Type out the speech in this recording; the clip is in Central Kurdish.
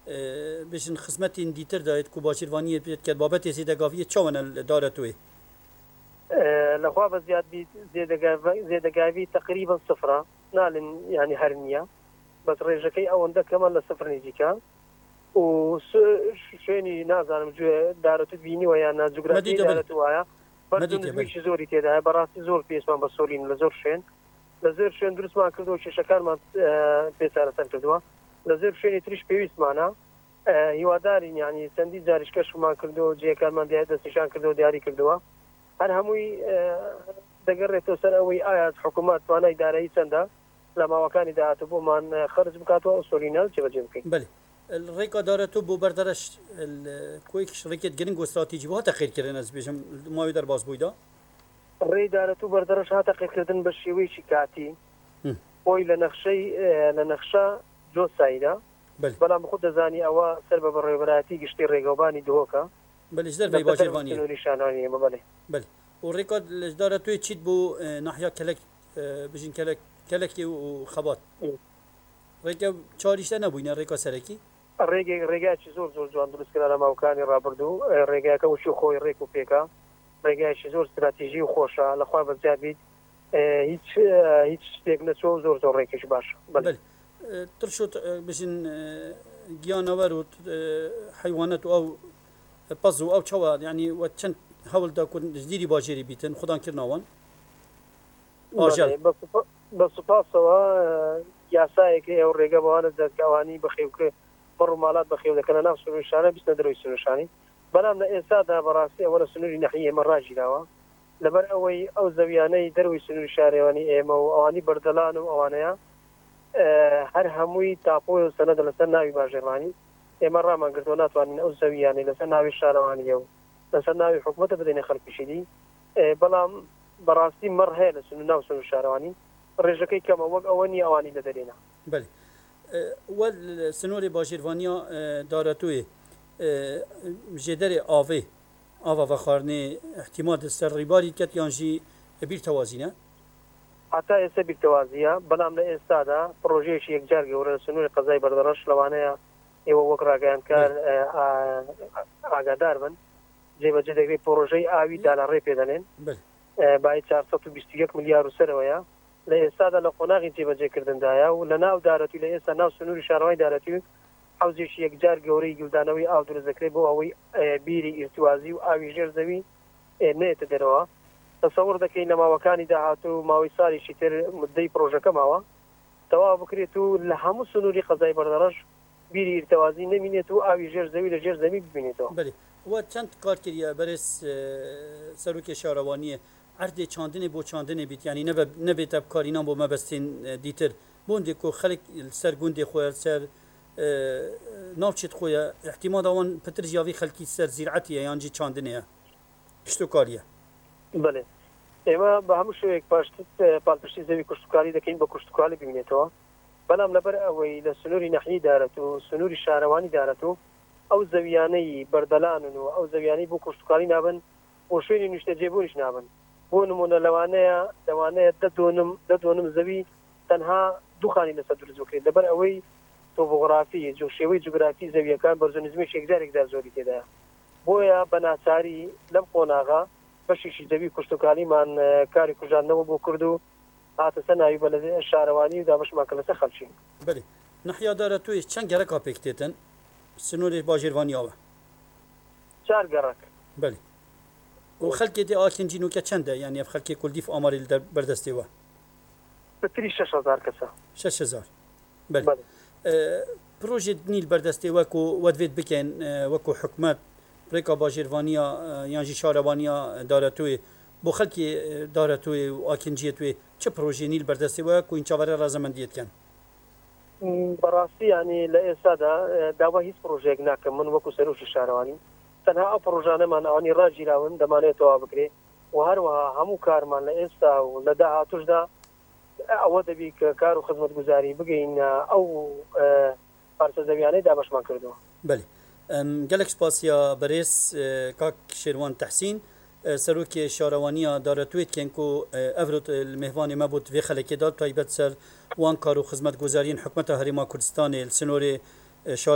بشن خدمتی دیتر داید کو باشیروانی بیت که بابت زیدگاوی چون داره توی لخوا بزياد زيدگاوي تقريبا صفرة نالن يعني هرنية بس ريجكي او عندك كمان لصفر نيجيكا وشيني نازانم جو دارتو بيني ويا نا جغرافي دارتو ويا بردون زويش زوري تيدا براسي زور بيسمان بسولين لزور شين دروس ما كردو شكار ما بيسارة كردوها لزور شين تريش بيويس معنا هوادارين يعني سندي جارش كشف ما كردو جي كان من دي دستشان كردو دياري كردوها هر هموی دقرتو سنوي آيات حكومات وانا إداري سندا لما وكان دعاتو بو من خرج بكاتو أصولينا چه بجمكي بله الريكا دارتو بو بردرش كويكش ريكت جرينغ استراتيجي بو تخير كرن از بيجم ما يدر باز بويدا الري دارتو بردرش ها تخير كردن بالشيوي شكاتي وي لنخشى جو سايدا بلا مخد زاني أوا سرب بالريبراتي قشتي ريقوباني دوكا بله جدر في باجرفانية بله بله والريكورد الإدارة توي تشيد بو ناحية كلك بجين كلكي وخبات ريكا تشاريش لنا بوينا ريكا سركي الريكا زور جوان دروس كلا لما وكاني رابردو الريكا كوشو خوي ريكو بيكا ريكا زور استراتيجي وخوشة لخوا بزياد بيت هيتش شتيك نسو زور ريكاش باش بله ترشوت بجين جيانوار حيوانات أو بازو أو شوا يعني وتشن حاول دا كون جديدي باجري بيتن خدان كرناوان آجل بس باسوا ياسايك أو رجع بوانا ذات كواني بخيوك مرو مالات بخيو ذا كنا نفس الشانة بس ندرو السنوشاني بلام إنسان هذا براسي ولا سنوري ناحية مراجي دوا لبر أو زوياني درو السنوشاني واني أواني بردلان وأوانيا هر هموي تابو سند لسنا يباجراني مرة ما قلت ولا تواني أو زوياني لسنا بالشانواني يو لسنا حكومته بدين خلق شدي بلام براسي مر هي لسنو ناوسن الشارواني رجكي كما وق أواني لدرينا بله والسنوري باجيروانيا دارتوي جدري آوا وخارني احتمال السرباري كت يانجي بير توازينه حتى يسبب توازيه بلام لإستادا بروجيش يكجار جورا سنوري قضايا بردرش لوانيا يو وقرا كان آگادار بن جيبا جدري بروجي آوي دالاري بيدانين باید 421 ملیار سرویا لإستادا لقناغي جيبا جي كردن دايا ولناو دارتو لإستا ناو سنوري شاروي دارتو حوزيش يكجار جوري جلدانوي آو در ذكري بو اوي بيري ارتوازي و آوي جرزوي نيت دروا تصور دكي لما وكاني داهاتو ماوي سالي شتر مدي بروجا كماوا توا بكريتو لهمو سنوري قضاي بردرش بيري ارتوازي نمينيتو آوي جرزوي لجرزوي ببينيتو بله و چند کار کردی برس سروک شاروانیه عرض چاندنی بو چاندنی بیت یعنی نبی تب کارینا بو مبستین دیتر بوندی کو خلق سر گوندی خویا سر نافچت خویا احتمال آن پتر جاوی خلقی سر زراعتیه یعنی چاندنیه کشتو کاریه بله اما به همون شوی یک پالپشتی زوی کشتوکاری دکین با کشتوکاری ببینیتو بلام لبر اوی لسنوری نحیی دارتو سنوری شاروانی دارتو او زویانی بردلانن و او زویانی بو کشتوکاری نابن و شوینی نشته جیبونش نابن بو نمونه لوانه ددونم زوی تنها دوخانی لسدر زوکری لبر اوی توپوغرافی جوشوی جغرافی زویه کان برزونیزمی شکزار زوری تیدا بویا بناساری لم قوناغا بشیش زوی کشتوکاری من کاری کجان نو بو کردو هات سنایی بلد شهروانی دا باش ماکلسه خلشی بله نحیا دارتوی چند گرک اپیکتیتن سنوری باجیروانی آوا 4 گرک بله و خلقی دی آکنجی نوکه چنده یعنی خلقی کل دیف آماری بردستی و بتری 6000 کسا 6000 بله پروژه نیل بردستی وکو ودوید بکن وکو حکمت ریکا باجیروانیا یعنی شاروانیا دارتوی بو خلقی دارتوی و آکنجیتوی چه پروژه نیل بردستی وکو این چاوره رازمندیت کن براسي يعني لإسادة دعوة هيس بروجيك ناكم من وكو سروش الشارواني تنها بروجانا من أني راجلاون دمانه توابكري وهروها همو كارمان لإستا ولدها تجدا أود بيك كارو خدمة جزاري بقين أو فارس زبياني دابش ما كردو بله جالك سباسيا بريس كاك شيروان تحسين سروك شاروانيا دارتويت كنكو افرط المهواني مبوت في خلقي دار طيبت سر وان كارو خدمت گزارين حكمت هريما كردستان السنوري